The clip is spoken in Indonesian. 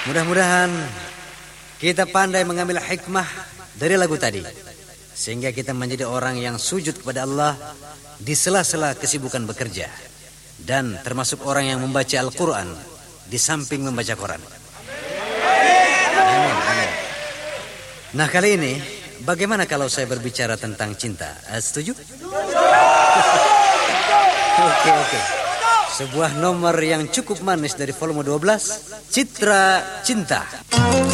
Mudah-mudahan kita pandai mengambil hikmah dari lagu tadi, sehingga kita menjadi orang yang sujud kepada Allah di sela-sela kesibukan bekerja, dan termasuk orang yang membaca Al-Quran di samping membaca Quran. Amin, amin. Nah, kali ini bagaimana kalau saya berbicara tentang cinta? Setuju? Oke. Sebuah nomor yang cukup manis dari volume 12, Citra Cinta.